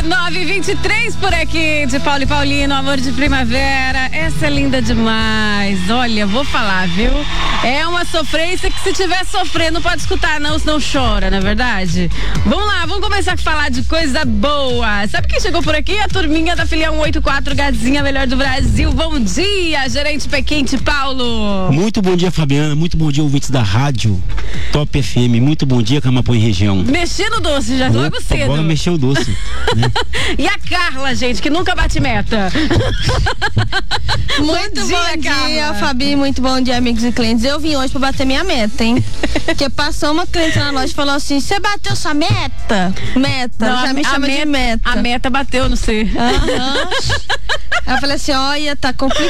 9h23 por aqui, de Paulo e Paulino, amor de primavera. Essa é linda demais. Olha, vou falar, viu? É uma sofrência que, se tiver sofrendo, não pode escutar, não, senão chora, não é verdade? Vamos lá, vamos começar a falar de coisa boa. Sabe quem chegou por aqui? A turminha da filial 184, Gazinha Melhor do Brasil. Bom dia, gerente Pequente, Paulo. Muito bom dia, Fabiana. Muito bom dia, ouvintes da rádio Top FM. Muito bom dia, Camapuã e região. Mexer no doce, já logo cedo. Agora mexeu o doce. Né? E a Carla, gente, que nunca bate meta. Muito bom dia, Fabi. Muito bom dia, amigos e clientes. Eu vim hoje pra bater minha meta, hein? Porque passou uma cliente na loja e falou assim: você bateu sua meta? Meta. Não, já me chama de meta. A meta bateu, não sei. Aí eu falei assim: olha, tá complicado.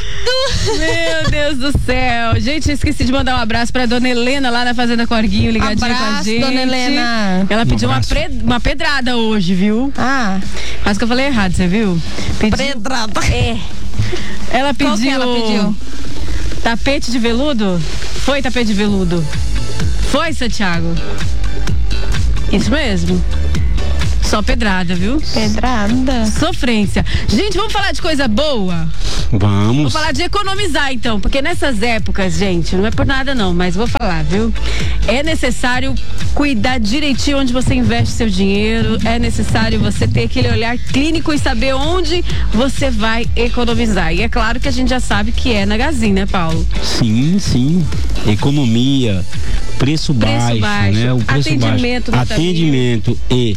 Meu Deus do céu. Gente, esqueci de mandar um abraço pra dona Helena lá na Fazenda Corguinho, ligadinha com a gente. Dona Helena. Ela pediu uma pedrada hoje, viu? Quase que eu falei errado, você viu? Pedrada. Ela pediu. Qual que ela pediu? Tapete de veludo? Foi tapete de veludo? Foi, Santiago? Isso mesmo. Só pedrada, viu? Pedrada. Sofrência. Gente, vamos falar de coisa boa? Vamos. Vou falar de economizar, então, porque nessas épocas, gente, não é por nada não, mas vou falar, viu? É necessário cuidar direitinho onde você investe seu dinheiro, é necessário você ter aquele olhar clínico e saber onde você vai economizar. E é claro que a gente já sabe que é na Gazin, né, Paulo? Sim, sim. Economia, preço baixo, né? O preço atendimento, baixo. Atendimento e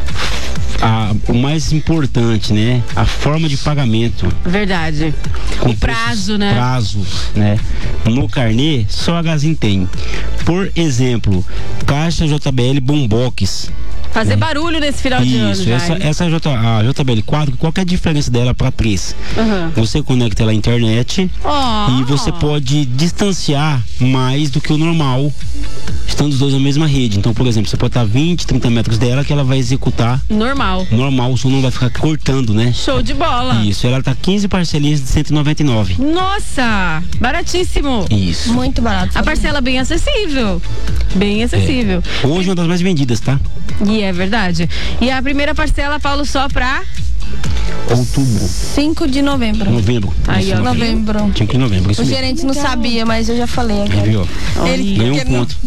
o mais importante, né? A forma de pagamento. Verdade. Com o prazo, né? Prazo, né? No carnê, só a Gazin tem. Por exemplo, Caixa JBL Bombox. Fazer barulho nesse final de ano. Isso, essa a JBL 4, qual que é a diferença dela para 3? Você conecta ela à internet e você pode distanciar mais do que o normal, estando os dois na mesma rede. Então, por exemplo, você pode estar 20, 30 metros dela, que ela vai executar normal, o som não vai ficar cortando, né? Show de bola. Isso, ela tá 15 parcelinhas de 199. Nossa, baratíssimo. Isso. Muito barato. A parcela bem acessível. Bem acessível. Hoje é uma das mais vendidas, tá? E é verdade. E a primeira parcela, Paulo, só pra outubro. 5 de novembro. Aí, ó. Novembro. 5 de novembro. O gerente não sabia, mas eu já falei agora. Ele ganhou um ponto.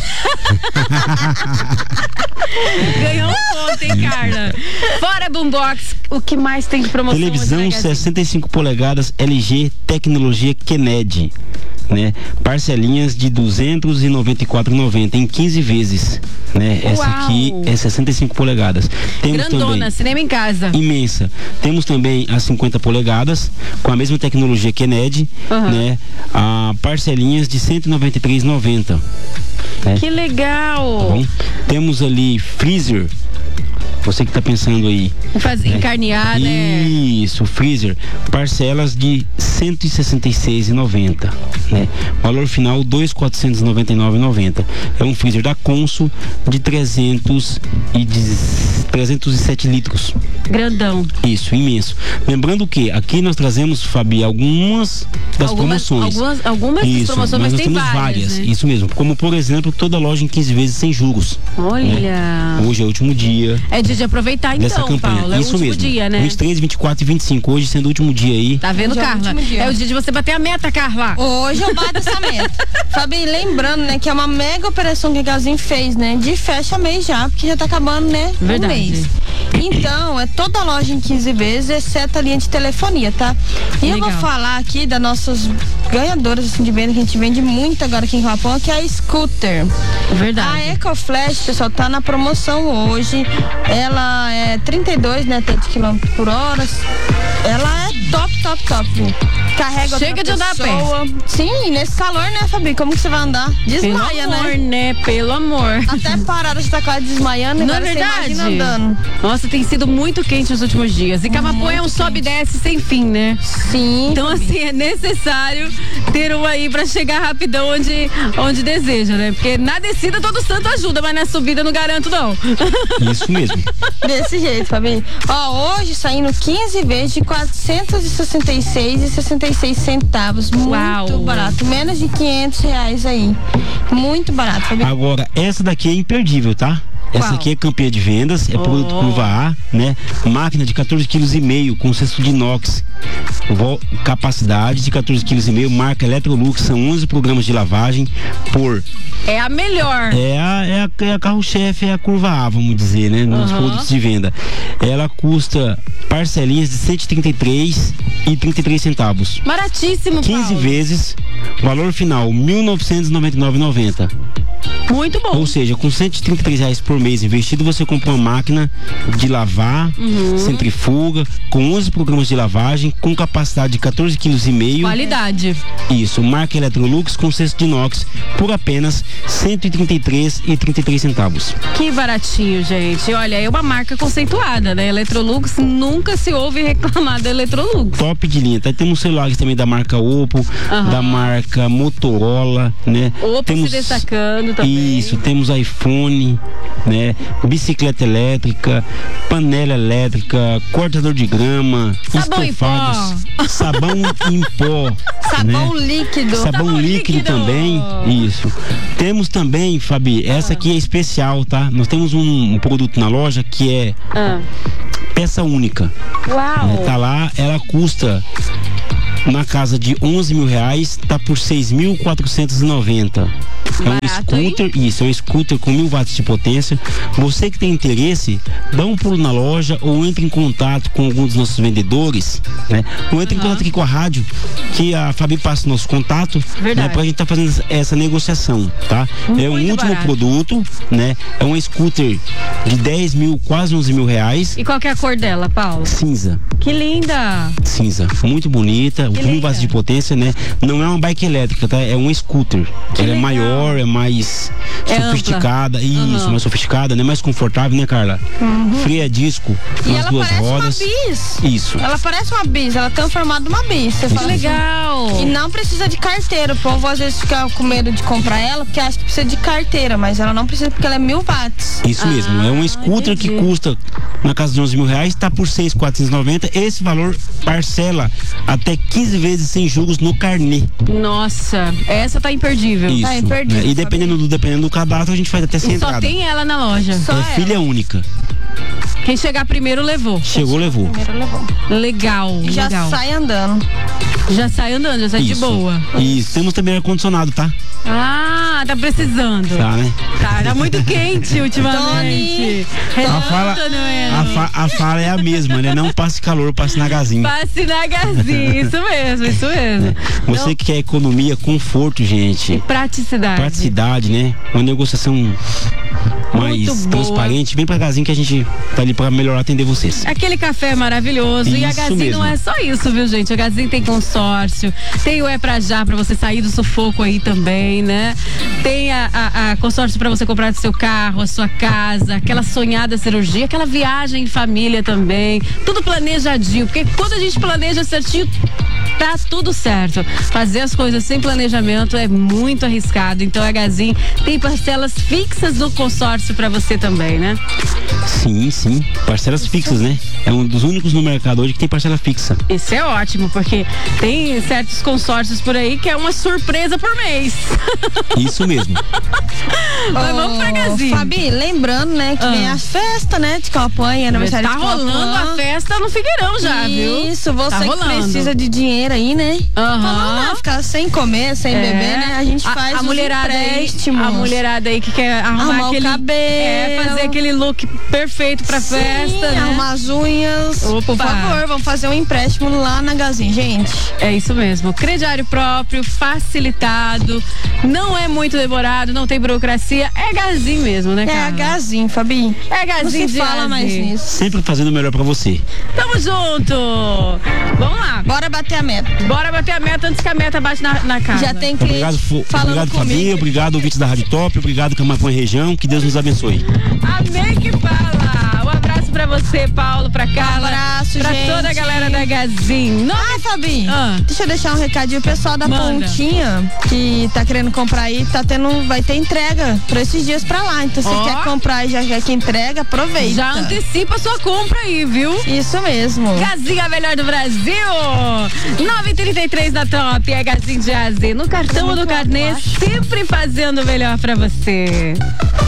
Ganhou um ponto, hein, Carla? Fora Boombox, o que mais tem de promoção? Televisão 65 polegadas LG Tecnologia Kennedy, né? Parcelinhas de R$ 294,90 em 15 vezes, né? Essa aqui é 65 polegadas. Temos grandona, também, cinema em casa. Imensa. Temos também a 50 polegadas com a mesma tecnologia Kennedy, né? A parcelinhas de R$ 193,90. Né? Que legal! Tá bom? Temos ali freezer. Você que tá pensando aí. Encarnear, né? Isso, freezer. Parcelas de R$ 166,90. Né? Valor final R$ 2.499,90. É um freezer da Consul de 307 litros. Grandão. Isso, imenso. Lembrando que aqui nós trazemos, Fabi, algumas das promoções. Algumas das promoções, mas tem várias. Né? Isso mesmo. Como, por exemplo, toda loja em 15 vezes sem juros. Olha. Né? Hoje é o último dia. É dia de aproveitar, então, campanha. Paulo. É isso o último mesmo. dia, né? 23, 24 e 25. Hoje sendo o último dia aí. Tá vendo, Carla? É o dia de você bater a meta, Carla. Hoje eu bato essa meta. Fabi, lembrando, né, que é uma mega operação que a Gazin fez, né? De fecha mês já, porque já tá acabando, né? Verdade. Um mês. Então, é toda loja em 15 vezes, exceto a linha de telefonia, tá? E legal. Eu vou falar aqui das nossas ganhadoras assim, de venda, que a gente vende muito agora aqui em Japão, que é a Scooter. Verdade. A EcoFlash, pessoal, tá na promoção hoje. Ela é 32, né, de quilômetros por hora. Ela é top. Carrega chega de andar a pé. Sim, nesse calor, né, Fabi? Como que você vai andar? Desmaia, pelo amor, né? Pelo amor. Até parada de tá quase desmaiando. Não é verdade? Você imagina andando. Nossa, tem sido muito quente nos últimos dias. E Camapuã é um sobe e desce sem fim, né? Sim. Então, assim, é necessário ter um aí pra chegar rapidão onde deseja, né? Porque na descida todo santo ajuda, mas na subida não garanto, não. Isso mesmo. Desse jeito, Fabi. Ó, hoje saindo 15 vezes de 466,66 centavos. Muito barato. Menos de R$500 aí. Muito barato, Fabi. Agora, essa daqui é imperdível, tá? Essa aqui é campeã de vendas, é produto curva A, né? Máquina de 14,5 kg com cesto de inox, capacidade de 14,5 kg, marca Electrolux, são 11 programas de lavagem por... É a melhor. É a carro-chefe, é a curva A, vamos dizer, né? Nos produtos de venda. Ela custa parcelinhas de R$133,33. Baratíssimo, 15 Paulo. vezes, valor final R$1.999,90. Muito bom. Ou seja, com R$133 por mês investido, você compra uma máquina de lavar, centrifuga, com 11 programas de lavagem, com capacidade de 14,5 kg. Qualidade. Isso, marca Electrolux com cesto de inox por apenas R$133,33. Que baratinho, gente. Olha, é uma marca conceituada, né? Electrolux, nunca se ouve reclamar da Electrolux. Top de linha. Tá? Temos celulares também da marca Oppo, da marca Motorola, né? Oppo temos... se destacando também. Isso, temos iPhone, né? Bicicleta elétrica, panela elétrica, cortador de grama, sabão estofados, sabão em pó, sabão né? líquido. Sabão líquido também, isso. Temos também, Fabi, essa aqui é especial, tá? Nós temos um produto na loja que é peça única. Uau! Tá lá, ela custa na casa de R$11 mil, tá por R$6.490. É um scooter, isso, é um scooter com 1.000 watts de potência. Você que tem interesse, dá um pulo na loja ou entre em contato com algum dos nossos vendedores, né? Ou entre em contato aqui com a rádio, que a Fabi passa o nosso contato, né? Pra gente tá fazendo essa negociação, tá? É um último produto, né? É um scooter de 10 mil, quase R$11 mil. E qual que é a cor dela, Paulo? Cinza. Que linda! Cinza, muito bonita, 1.000 watts de potência, né? Não é uma bike elétrica, tá? É um scooter. Ela é maior, é mais sofisticada, isso, mais sofisticada, né? Mais confortável, né, Carla? Freio a disco, e nas duas rodas. Uma bis. Isso. Ela parece uma bis, ela tem o formato de uma bis. Você fala legal. Assim. E não precisa de carteira. O povo às vezes fica com medo de comprar ela porque acha que precisa de carteira, mas ela não precisa porque ela é 1.000 watts. Isso mesmo, é um scooter que custa na casa de R$11 mil, tá por R$6.490. Esse valor parcela até 15 vezes sem juros no carnê. Nossa, essa tá imperdível. Isso, tá imperdível. Né? E dependendo do cadastro, a gente faz até sem entrada. Só tem ela na loja. É filha única. Quem chegar primeiro levou. Chegou, levou. Primeiro levou. Legal. Já legal. sai andando. Já sai andando, já sai de boa. Isso, temos também ar-condicionado, tá? Ah, tá precisando. Tá, né? Tá muito quente ultimamente. A fala é a mesma, né? Não passe calor, passe na Gazin. Passe na Gazin, isso mesmo, isso mesmo. Você então, que quer economia, conforto, gente. E praticidade. Praticidade, né? Uma negociação mais transparente. Vem pra Gazin que a gente tá ali pra melhorar, atender vocês. Aquele café maravilhoso. Isso, e a Gazin mesmo. Não é só isso, viu, gente? A Gazin tem consórcio, tem o É Pra Já pra você sair do sufoco aí também, né? Tem a consórcio pra você comprar seu carro, a sua casa, aquela sonhada cirurgia, aquela viagem em família também. Tudo planejadinho, porque quando a gente planeja certinho, tá tudo certo. Fazer as coisas sem planejamento é muito arriscado. Então a Gazin tem parcelas fixas no consórcio pra você também, né? Sim, sim. Parcelas fixas, né? É um dos únicos no mercado hoje que tem parcela fixa. Isso é ótimo, porque tem certos consórcios por aí que é uma surpresa por mês. Isso mesmo. Mas vamos pra Gazin. Fabi, lembrando, né, que vem a festa, né, de campanha, aniversário de campanha. Tá rolando a festa no Figueirão já, viu? Isso, você tá que precisa de dinheiro aí, né? Não ficar sem comer, sem beber, né? A gente faz a mulherada empréstimos. A mulherada aí que quer arrumar aquele cabelo. fazer aquele look perfeito pra festa, né? Arrumar as unhas. Opa. Por favor, vamos fazer um empréstimo lá na Gazin, gente. É isso mesmo. Crediário próprio, facilitado, não é muito demorado, não tem burocracia. É Gazin mesmo, né, cara? É a Gazin, Fabi. É Gazin. Não se fala mais nisso. Sempre fazendo o melhor pra você. Tamo junto. Vamos lá. Bora bater a meta. Bora bater a meta antes que a meta bate na casa. Já tem cliente obrigado, Fabi. Obrigado, ouvintes da Rádio Top. Obrigado, Camaquã região. Que Deus nos abençoe. Amém que fala. Um abraço pra você, Paulo, pra Carla. Um abraço, pra gente. Toda a galera da Gazin. Fabi, deixa eu deixar um recadinho. O pessoal da Pontinha que tá querendo comprar aí, vai ter entrega por esses dias pra lá. Então, se quer comprar e já quer que entrega, aproveita. Já antecipa a sua compra aí, viu? Isso mesmo. Gazin, a melhor do Brasil. 9h33 da Top, é Gazin de AZ. No cartão ou no carnê, sempre fazendo o melhor pra você.